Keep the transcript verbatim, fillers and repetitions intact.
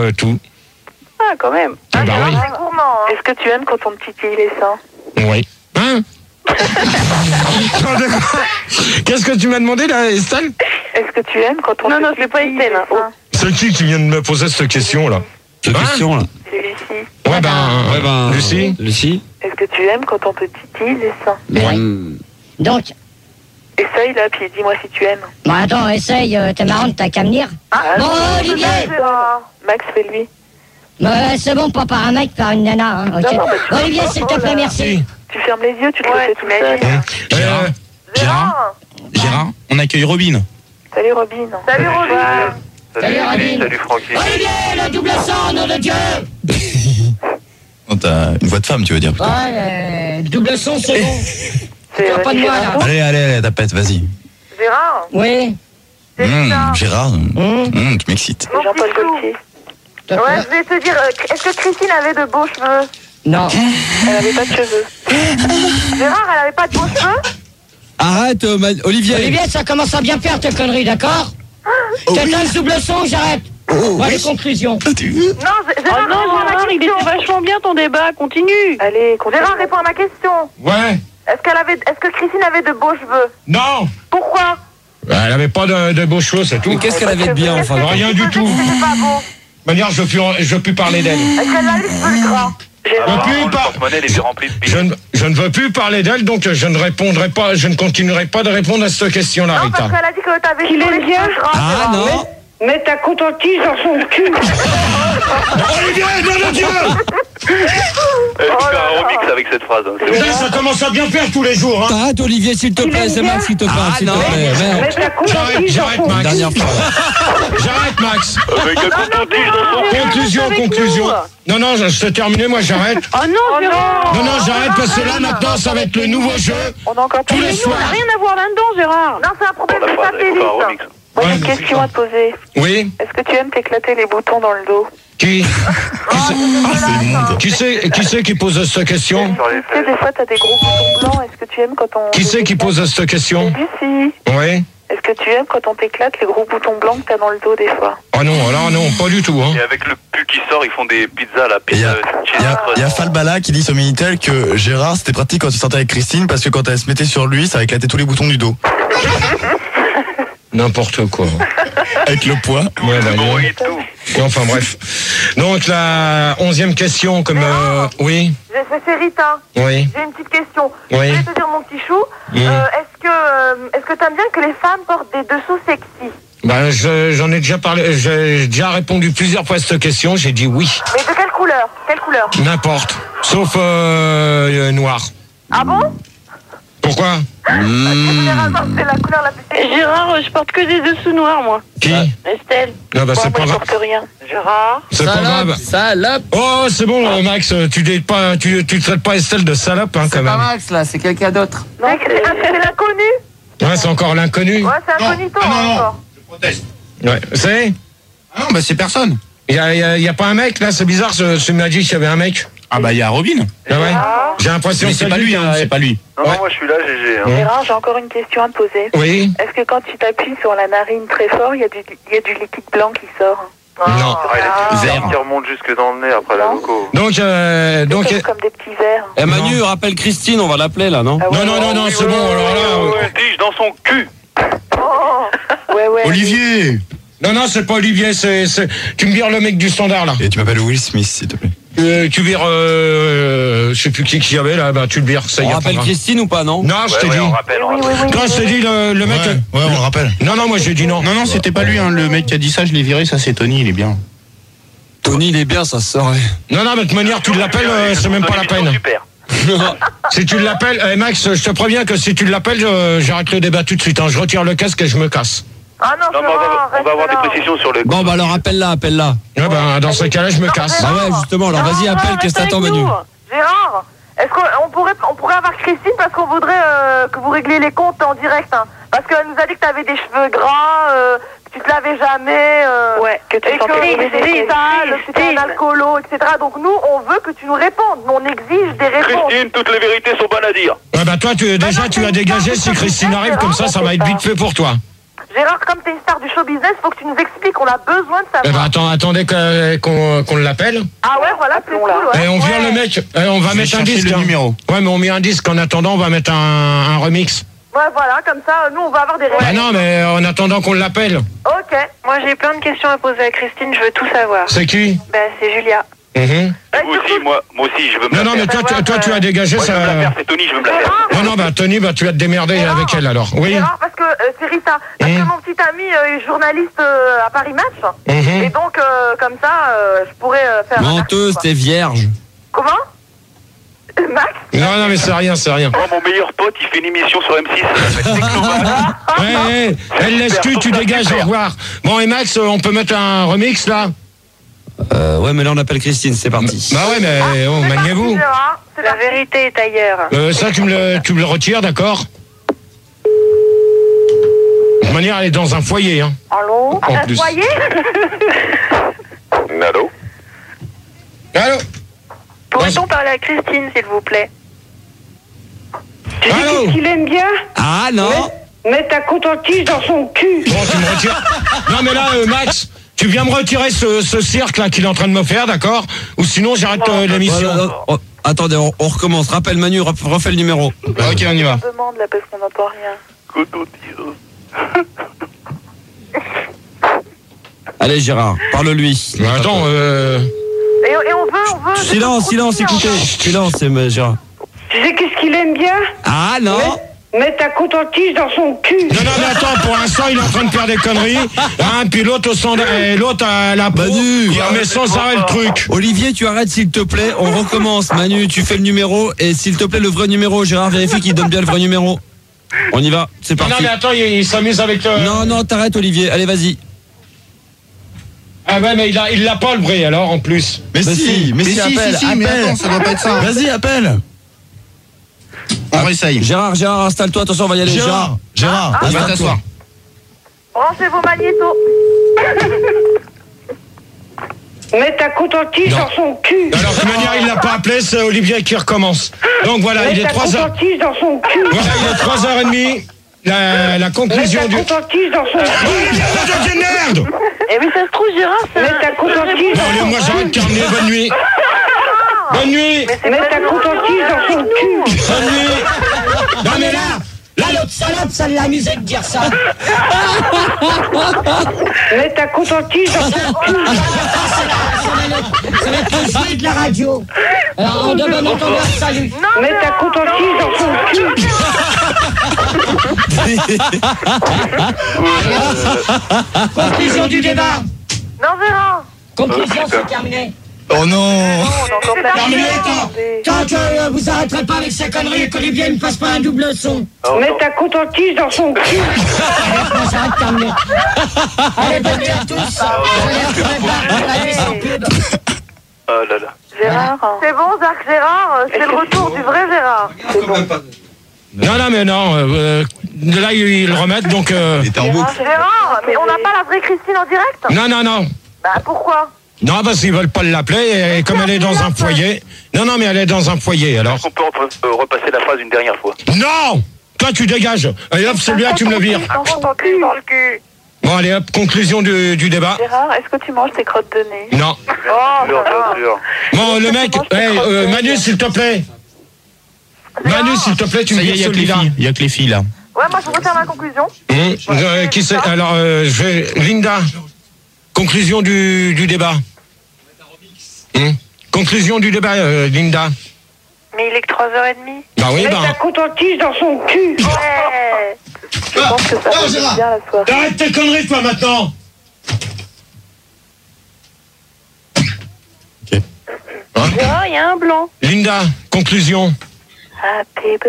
euh, tout. Ah, quand même. Ah, bah oui. C'est gourmand. Hein. Est-ce que tu aimes quand on te titille les seins? Oui. Hein? Qu'est-ce que tu m'as demandé là, Estelle? Est-ce que tu aimes quand on Non, te non, je l'ai pas Estelle. Hein. Oh. C'est qui qui vient de me poser cette question là? Cette hein question là. C'est Lucie. Ouais ben, ouais, ben Lucie. Lucie. Est-ce que tu aimes quand on te titille les seins? Ouais. Mmh. Donc, Essaye là, puis dis-moi si tu aimes. bon, attends, essaye, euh, t'es marrante, t'as qu'à me dire. Ah, Bon, non, Olivier. Max, fais-lui. Ouais, c'est bon, pas par un mec, par une nana, hein, ok. Non, non, mais tu- Olivier, s'il te plaît, merci. Tu fermes les yeux, tu le Ouais, fais tout seul. Gérard. Gérard. Gérard. On accueille Robin. Salut Robin. Salut, Robin. Salut, Robin. Salut Francky. Olivier, le double sang, nom de Dieu. Oh, t'as une voix de femme, tu veux dire plutôt. Ouais, euh, double son, c'est bon. C'est T'as pas de moi, là. Allez, allez, allez, tapette, vas-y. Gérard. Oui. Mmh, Gérard, Mmh. mmh, tu m'excites. C'est Jean-Paul Gaultier. Ouais, je vais te dire, euh, est-ce que Christine avait de beaux cheveux? Non. Elle avait pas de cheveux. Gérard, elle avait pas de beaux cheveux? Arrête, euh, ma- Olivier. Olivier, ça commence à bien faire tes conneries, d'accord? T'éteins le double son, j'arrête. Moi, les conclusions. Non, G- Oh Gérard, non, réponds à ma Gérard, il question. était vachement bien ton débat, continue. Allez, continue. Gérard, réponds à ma question. Ouais. Est-ce qu'elle avait, est-ce que Christine avait de beaux cheveux? Non. Pourquoi? Elle avait pas de, de beaux cheveux, c'est tout. Qu'est-ce qu'elle avait de bien, enfin? Rien du tout. C'était pas beau. Manière, je veux plus, je veux plus parler d'elle. Est-ce qu'elle avait les cheveux gras? Je veux plus Le par- porte-monnaie, il est rempli de Je billes. ne, je ne veux plus parler d'elle, donc je ne répondrai pas, je ne continuerai pas de répondre à cette question-là, Non, Rita. parce qu'elle a dit que t'avais Qu'il sur est les bien. cheveux gras. Ah Gérard. non. Mais ta coton-tige dans son cul. Olivier, nom de Dieu! Eh, tu fais un remix avec cette phrase. hein, c'est bon. Putain, ça commence à bien faire tous les jours, hein. Arrête, Olivier, s'il te plaît, c'est Max qui te parle, s'il te plaît. Merde. Mais ta J'arrête, coton-tige dans j'arrête, son Max. Dernière fois. J'arrête, Max. Avec un coton-tige dans son cul. Conclusion, avec conclusion. nous. Non, non, je- c'est terminé, moi j'arrête. Oh non, Gérard. Non, non, j'arrête parce que là, maintenant, ça va être le nouveau jeu. On a encore Tous plus les nous, on soirs. n'a rien à voir là-dedans, Gérard. Non, c'est un Pour problème la de phrase, il faut faire un satellite. remix. Moi, j'ai une Ouais, question à te poser. Oui. Est-ce que tu aimes t'éclater les boutons dans le dos? Qui? Qui c'est C'est immonde. qui c'est qui, c'est qui pose cette question? Sur les Tu sais, des fois, t'as des gros boutons blancs. Est-ce que tu aimes quand on... Qui c'est qui pose cette question? Lucie. Oui. Est-ce que tu aimes quand on t'éclate les gros boutons blancs que t'as dans le dos des fois? Oh non, alors non, pas du tout, hein. Et avec le pull qui sort, ils font des pizzas, la Il y pizza. a, il y a, il y a Falbala qui dit sur Minitel que Gérard c'était pratique quand il sortait avec Christine parce que quand elle se mettait sur lui ça éclatait tous les boutons du dos. N'importe quoi. Avec le poids. Ouais, bah, non. et tout. Enfin bref. Donc la onzième question, comme euh, oui, Je- C'est c'est Rita. oui, J'ai une petite question. Oui. Je voulais te dire, mon petit chou, Mm. euh, est-ce que euh, est-ce que t'aimes bien que les femmes portent des dessous sexy? bah je- j'en ai déjà parlé, j'ai déjà répondu plusieurs fois à cette question. J'ai dit oui, Mais de quelle couleur? Quelle couleur? n'importe, sauf euh, euh, noir. Ah bon? Pourquoi? Généralement, c'est la couleur la plus sexy. Gérard, je porte que des dessous noirs, moi. Qui? Estelle. Non bah Moi, c'est moi, pas je grave. porte rien. Gérard. C'est pas grave. Salope. Oh c'est bon euh, Max, tu dis pas, tu tu traites pas Estelle de salope hein quand C'est pas même. Max là, c'est quelqu'un d'autre. Non, C'est c'est... c'est l'inconnu? Ouais c'est encore l'inconnu. Ouais, c'est incognito Ah, non, non. encore. Ouais. C'est? Ah non bah c'est personne. Y a, y a, y a pas un mec là, c'est bizarre. Ce, ce m'a dit qu'il y avait un mec. Ah bah il y a Robin. Ah ouais. J'ai l'impression Mais que c'est pas lui hein, c'est pas lui. Non, Ouais. non, moi je suis là, G G. Hein. Ouais. Gérard, j'ai encore une question à te poser. Oui. Est-ce que quand tu t'appuies sur la narine très fort, il y, a du- il y a du liquide blanc qui sort? Non. Ah, il a Ah. des petits Vert. verres qui remontent jusque dans le nez après la Non. loco. Donc euh, donc C'est euh, comme des petits verres. Eh Manu, Manu, rappelle Christine, on va l'appeler là, non? Ah ouais, non non non non Oui, c'est ouais, bon ouais, alors là. ouais, euh, ouais, tige dans son cul. Oh. Ouais, ouais. Olivier. Non non c'est pas Olivier, c'est c'est tu me vires le mec du standard là. Et tu m'appelles Will Smith s'il te plaît. Euh, tu vires euh, je sais plus qui qu'il y avait là, bah tu le vires, ça y On est. rappelle Christine ou pas, non? Non, je Ouais, t'ai ouais, dit. on rappelle, on Oui, oui, rappelle. oui. Non, je t'ai dit le, le mec. Ouais, ouais, on le rappelle. Non non, moi j'ai dit non. Non, non, c'était pas lui, hein. Le mec qui a dit ça, je l'ai viré, ça c'est Tony, il est bien. Tony, il est bien, ça se saurait. Non non, mais de toute manière tu l'appelles, euh, c'est même pas la peine. Super. Si tu l'appelles, eh, Max, je te préviens que si tu l'appelles, je- j'arrête le débat tout de suite. Hein. Je retire le casque et je me casse. Ah non, Non, mais on Gérard, va, on reste va avoir là. des précisions sur le. Bon bah alors appelle-la, appelle-la. Ouais, ben, dans ce cas-là, je me casse. Bah ouais, justement, alors vas-y, Gérard, appelle, reste qu'est-ce que avec t'attends, Manu? nous. Gérard, est-ce qu'on pourrait, on pourrait avoir Christine parce qu'on voudrait euh, que vous régliez les comptes en direct, hein. Parce qu'elle nous a dit que t'avais des cheveux gras, euh, que tu te lavais jamais, euh, Ouais, que tu et que sentais tu les étais sale, que tu étais un alcoolo, et cetera. Donc nous, on veut que tu nous répondes. Nous, on exige des réponses. Christine, toutes les vérités sont bonnes à dire. Ouais, bah, toi, tu, déjà, tu as dégagé. Si Christine arrive comme ça, ça va être vite fait pour toi. Gérard, comme t'es une star du show business, faut que tu nous expliques, on a besoin de savoir. Eh ben, attends, attendez que- qu'on qu'on l'appelle. Ah ouais, voilà, c'est cool, ouais. Et on vire Ouais. le mec. Eh, on va Je vais mettre un chercher disque. le hein. numéro. Ouais, mais on met un disque. En attendant, on va mettre un, un remix. Ouais, voilà, comme ça, nous, on va avoir des Ah réponses. non, mais en attendant qu'on l'appelle. Ok. Moi, j'ai plein de questions à poser à Christine, je veux tout savoir. C'est qui? Bah, c'est Julia. Mhm. Ouais, Moi du aussi, coup, moi, moi aussi, je veux me Non, la non, mais faire. toi, tu- toi, tu as dégagé Moi, je veux me la ça. faire, c'est Tony, je veux me la faire. Non, non, bah, Tony, bah, tu vas te démerder Gérard. avec elle alors. Oui. Gérard, parce que euh, c'est Rita, parce Mmh. que mon petit ami euh, est journaliste euh, à Paris Match, Mhm. et donc euh, comme ça, euh, je pourrais euh, faire. un Menteuse, article, t'es vierge. quoi. Comment? Max? Non, non, mais c'est rien, c'est rien. Moi, mon meilleur pote, il fait une émission sur M six, ça s'appelle Technoman. Ouais, ouais, elle laisse tu, tu dégages, au revoir. Bon, et Max, euh, on peut mettre un remix là? Euh, ouais, mais là on appelle Christine, c'est parti. Bah ouais, mais oh, C'est parti, maniez-vous. Gérard, c'est La parti. vérité est ailleurs. Euh, ça, tu me le, tu me le retires, d'accord? De toute manière, elle est dans un foyer, hein. Allô? En Un plus. foyer? Allô? Allô? Pourrait-on parler à Christine, s'il vous plaît? Allô? Qu'il aime bien Ah non. mettre ta coton-tige dans son cul. Bon, tu me retires. Non, mais là, euh, Max, tu viens me retirer ce, ce cirque là qu'il est en train de me faire, d'accord? Ou sinon, j'arrête euh, l'émission. Oh, oh, oh, attendez, on, on recommence. Rappelle Manu, ref- refais le numéro. Ok, on y va. On demande là parce qu'on n'entend rien. Allez Gérard, parle-lui. Mais attends, euh... Et, et on veut, on veut. Silence, silence, écoutez. Silence, c'est euh, Gérard. Tu sais qu'est-ce qu'il aime bien Ah non. Mettre ta coton-tige dans son cul. Non, non, mais attends, pour l'instant, il est en train de faire des conneries. Hein, puis l'autre au centre, et l'autre à la peau. Manu. Il remet sans arrêt le truc. Olivier, tu arrêtes s'il te plaît. On recommence. Manu, tu fais le numéro et s'il te plaît le vrai numéro. Gérard, vérifie qu'il donne bien le vrai numéro. On y va, c'est Non, non, parti. mais attends, il, il s'amuse avec... Euh... Non, non, t'arrêtes Olivier. Allez, vas-y. Ah ouais, mais il a, il l'a pas le vrai, alors, en plus. Mais, Mais si, si, mais mais si, si, appelle, si, si, mais appelle. attends, ça doit pas être ça. Vas-y, appelle. On réessaye. Gérard, Gérard, installe-toi. Attention, on va y aller. Gérard, Gérard, On va installe-toi. t'asseoir. Branchez vos magnétos. Mettre ta coton-tige Non. dans son cul. Alors, de toute manière, il l'a pas appelé, c'est Olivier qui recommence. Donc voilà, il Mettre est ta trois heures. coton-tige dans son cul. Voilà, il est trois heures et demie. La, la Mettre conclusion ta du... coton-tige dans son cul. Putain de merde! Eh oui, ça se trouve, Gérard, c'est Mettre ta coton-tige Bon, allez, dans moi, son j'arrête de carner. Bonne nuit. Bonne nuit. Mettre ta coton-tige dans son cul. Bonne nuit. Non, mais là... Là, l'autre salope, ça l'amusait de dire ça. Mettre ta coton-tige dans son cul. Ça va être le jouet de la radio. Alors, en de bon entendeur, salut. Mettre ta coton-tige dans son cul. Conclusion du débat. Non, Gérard. Conclusion, c'est terminé. Oh non. on a encore plein de Terminé, questions. Tant que euh, vous arrêterez pas avec ces conneries et qu'Olivier ne fasse pas un double son. Mettre ta coton-tige dans son cul. Allez, ça va être terminé. Allez, bonne nuit à tous. Je prépare la nuit sans pub. Oh là là. Gérard, C'est bon, Jacques Gérard, euh, c'est le retour du vrai Gérard. Non, non, mais non. Euh, là, ils le remettent, donc... Euh... Il était en boucle. Gérard, mais on n'a pas la vraie Christine en direct? Non, non, non. Bah pourquoi? Non, parce qu'ils veulent pas l'appeler, et comme elle est dans un foyer... Non, non, mais elle est dans un foyer, alors... Est-ce qu'on peut re- euh, repasser la phrase une dernière fois? Non! Toi, tu dégages. Allez, hop, celui-là, tu me le vires. dans son cul, dans le cul. Bon, allez, hop, conclusion du, du débat. Gérard, est-ce que tu manges tes crottes de nez? Non. Oh, Bien sûr, ça bien sûr. Bon, le mec... Hey, euh, Manu, s'il te plaît. Manu, s'il te plaît, tu me Ça y est, il y vires a que les celui-là. filles. Il y a que les filles là. Ouais, moi je retiens ma conclusion. Hum, euh, qui c'est? Alors, euh, je vais... Linda, conclusion du, du débat. Hum, conclusion du débat, euh, Linda. Mais il est que trois heures trente. Bah oui, Mettre ta bah... coton-tige dans son cul. Ouais. Je pense que ça va être bien la soirée. Arrête tes conneries, toi, maintenant. Gérard, il y a un blanc. Linda, conclusion. Happy birthday.